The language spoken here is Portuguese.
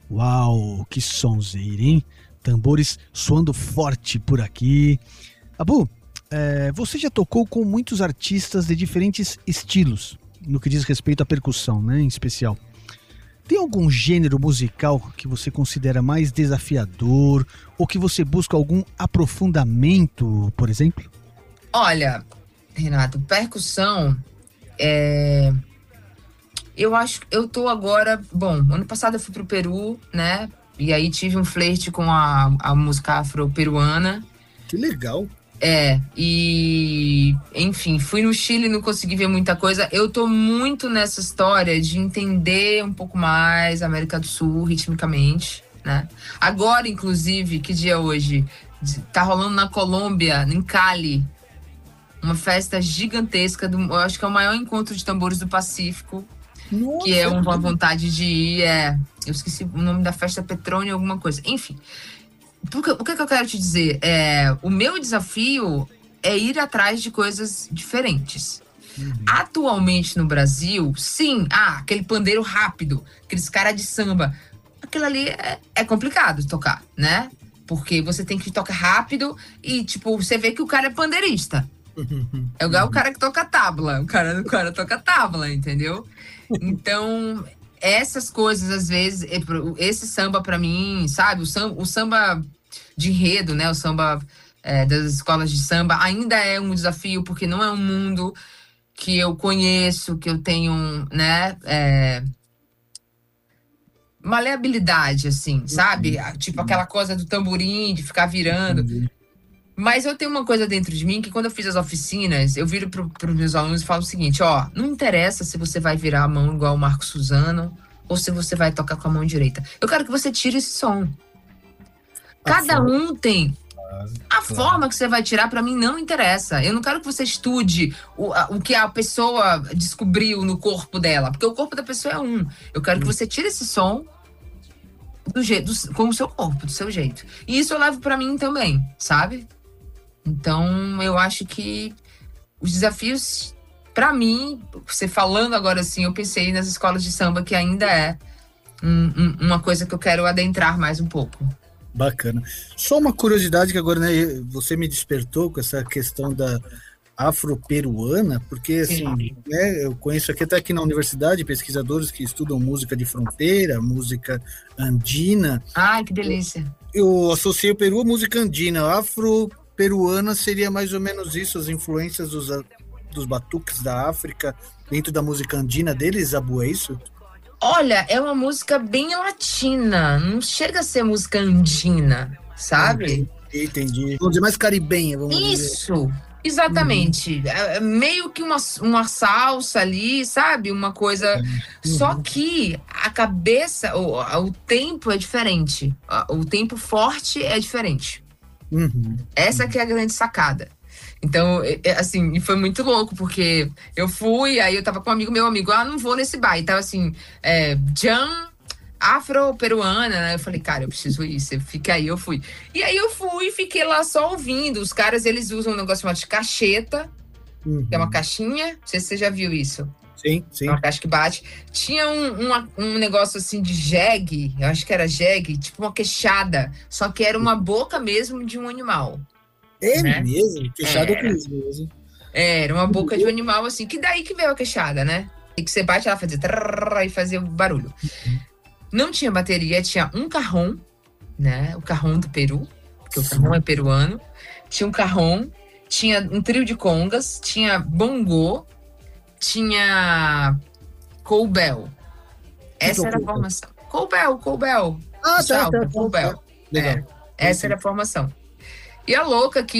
Uau, que sonzeira, hein? Tambores soando forte por aqui. Abu, você já tocou com muitos artistas de diferentes estilos, no que diz respeito à percussão, né, em especial. Tem algum gênero musical que você considera mais desafiador ou que você busca algum aprofundamento, por exemplo? Olha, Renato, percussão, eu acho que eu tô agora... Bom, ano passado eu fui pro Peru, né? E aí tive um flerte com a música afro-peruana. Que legal. Enfim, fui no Chile, não consegui ver muita coisa. Eu tô muito nessa história de entender um pouco mais a América do Sul, ritmicamente, né? Agora, inclusive, que dia é hoje? Tá rolando na Colômbia, em Cali, uma festa gigantesca, eu acho que é o maior encontro de tambores do Pacífico. Nossa, que é uma vontade de ir, eu esqueci o nome da festa, Petrônio alguma coisa. Enfim, o que eu quero te dizer? O meu desafio é ir atrás de coisas diferentes. Atualmente no Brasil, sim, aquele pandeiro rápido, aqueles caras de samba, aquilo ali é complicado de tocar, né? Porque você tem que tocar rápido e, tipo, você vê que o cara é pandeirista. É igual o cara que toca tábua, o cara toca tábua, entendeu? Então, essas coisas, às vezes, esse samba pra mim, sabe? O samba de enredo, né? O samba das escolas de samba ainda é um desafio, porque não é um mundo que eu conheço, que eu tenho, né? Maleabilidade, assim, sabe? Tipo aquela coisa do tamborim, de ficar virando. Mas eu tenho uma coisa dentro de mim que quando eu fiz as oficinas, eu viro para os meus alunos e falo o seguinte, não interessa se você vai virar a mão igual o Marco Suzano ou se você vai tocar com a mão direita. Eu quero que você tire esse som. Cada um tem. A forma que você vai tirar, para mim, não interessa. Eu não quero que você estude o que a pessoa descobriu no corpo dela, porque o corpo da pessoa é um. Eu quero que você tire esse som do jeito, com o seu corpo, do seu jeito. E isso eu levo para mim também, sabe? Então, eu acho que os desafios, para mim, você falando agora assim, eu pensei nas escolas de samba, que ainda é uma coisa que eu quero adentrar mais um pouco. Bacana. Só uma curiosidade que agora, né, você me despertou com essa questão da afro-peruana, porque assim, né, eu conheço até aqui na universidade pesquisadores que estudam música de fronteira, música andina. Ai, que delícia. Eu associei o Peru à música andina, afro-peruana seria mais ou menos isso, as influências dos batuques da África dentro da música andina deles, Abu, é isso? Olha, é uma música bem latina, não chega a ser música andina, sabe? Entendi. Vamos dizer mais caribenha, vamos dizer. Isso, exatamente. É meio que uma salsa ali, sabe? Uma coisa... Só que a cabeça, o tempo é diferente. O tempo forte é diferente. Essa que é a grande sacada. Então, assim, e foi muito louco, porque eu fui, aí eu tava com meu amigo, não vou nesse bar. E tava assim, jam afro-peruana, né? Eu falei, cara, eu preciso ir, você fica aí, eu fui. E aí eu fui e fiquei lá só ouvindo. Os caras, eles usam um negócio chamado de cacheta, que é uma caixinha, não sei se você já viu isso. Sim. É uma caixa que bate. Tinha um negócio assim de jegue, eu acho que era jegue, tipo uma queixada, só que era uma boca mesmo de um animal. Né? Mesmo? Queixada mesmo. Era uma boca de um animal, assim, que daí que veio a queixada, né? E que você bate, ela fazia e fazia barulho. Não tinha bateria, tinha um carrom, né? O carrom do Peru, porque o carrom é peruano. Tinha um carrom, tinha um trio de congas, tinha bongô, tinha coubel. Essa era a formação. Coubel. Tá. Coubel. Legal. Essa era a formação. E a louca que